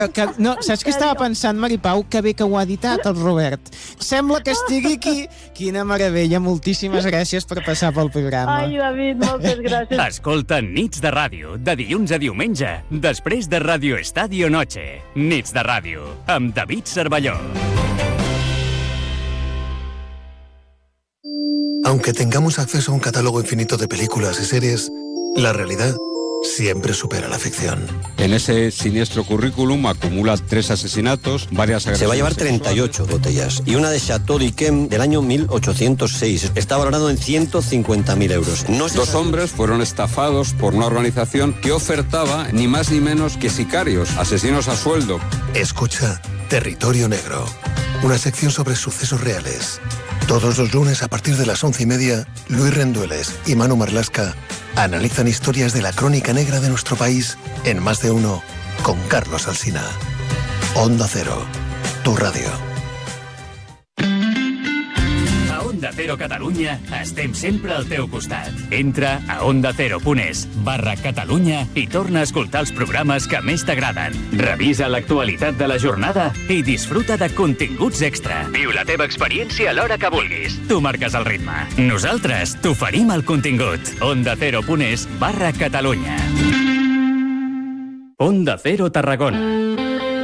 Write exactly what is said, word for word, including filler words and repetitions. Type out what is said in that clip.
Que, no, saps què estava pensant, Maripau? Que bé que ho ha editat el Robert. Sembla que estigui aquí. Quina meravella, moltíssimes gràcies per passar pel programa. Ai, David, moltes gràcies. Escolta Nits de Ràdio, de dilluns a diumenge, després de Radio Estadio Noche. Nits de Ràdio, amb David Cervelló. Aunque tengamos acceso a un catálogo infinito de películas y series, la realidad siempre supera la ficción. En ese siniestro currículum acumula tres asesinatos, varias agresiones. Se va a llevar treinta y ocho botellas y una de Chateau d'Yquem del año mil ochocientos seis. Está valorado en ciento cincuenta mil euros. No Dos sabe... hombres fueron estafados por una organización que ofertaba ni más ni menos que sicarios, asesinos a sueldo. Escucha Territorio Negro, una sección sobre sucesos reales. Todos los lunes a partir de las once y media, Luis Rendueles y Manu Marlasca analizan historias de la crónica negra de nuestro país en Más de Uno con Carlos Alsina. Onda Cero, tu radio. A Onda Cero Catalunya estem sempre al teu costat. Entra a onda cero punt es barra Catalunya i torna a escoltar els programes que més t'agraden. Revisa l'actualitat de la jornada i disfruta de continguts extra. Viu la teva experiència a l'hora que vulguis. Tu marques el ritme. Nosaltres t'oferim el contingut. onda cero punt es barra Catalunya. Onda Cero Tarragona.